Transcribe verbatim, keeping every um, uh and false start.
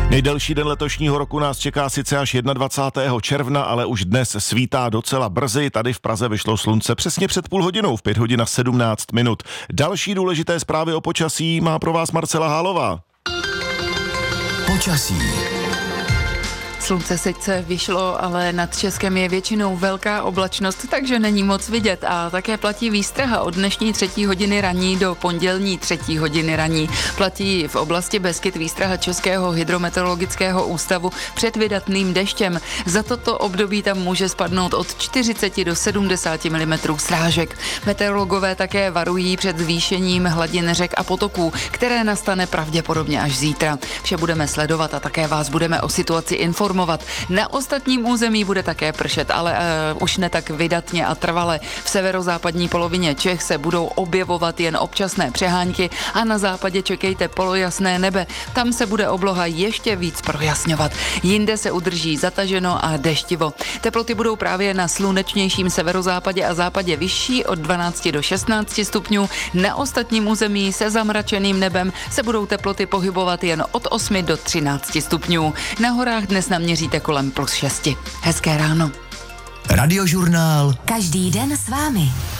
Nejdelší den letošního roku nás čeká sice až dvacátého prvního června, ale už dnes svítá docela brzy. Tady v Praze vyšlo slunce přesně před půl hodinou, v pět hodin a sedmnáct minut. Další důležité zprávy o počasí má pro vás Marcela Hálová. Počasí. Slunce sice vyšlo, ale nad Českem je většinou velká oblačnost, takže není moc vidět a také platí výstraha od dnešní třetí hodiny ranní do pondělní třetí hodiny ranní. Platí v oblasti Beskyt výstraha Českého hydrometeorologického ústavu před vydatným deštěm. Za toto období tam může spadnout od čtyřicet do sedmdesáti milimetrů srážek. Meteorologové také varují před zvýšením hladin řek a potoků, které nastane pravděpodobně až zítra. Vše budeme sledovat a také vás budeme o situaci informovat. Na ostatním území bude také pršet, ale uh, už ne tak vydatně a trvale. V severozápadní polovině Čech se budou objevovat jen občasné přehánky a na západě čekejte polojasné nebe. Tam se bude obloha ještě víc projasňovat. Jinde se udrží zataženo a deštivo. Teploty budou právě na slunečnějším severozápadě a západě vyšší od dvanácti do šestnácti stupňů. Na ostatním území se zamračeným nebem se budou teploty pohybovat jen od osmi do třinácti stupňů. Na horách dnes naměříte kolem plus šesti. Hezké ráno. Radiožurnál. Každý den s vámi.